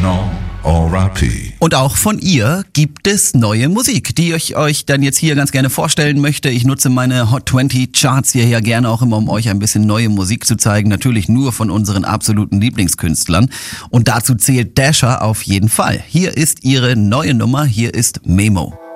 Original, R.I.P. Und auch von ihr gibt es neue Musik, die ich euch dann jetzt hier ganz gerne vorstellen möchte. Ich nutze meine Hot 20 Charts hier ja gerne auch immer, um euch ein bisschen neue Musik zu zeigen. Natürlich nur von unseren absoluten Lieblingskünstlern. Und dazu zählt Dasha auf jeden Fall. Hier ist ihre neue Nummer, hier ist Memo.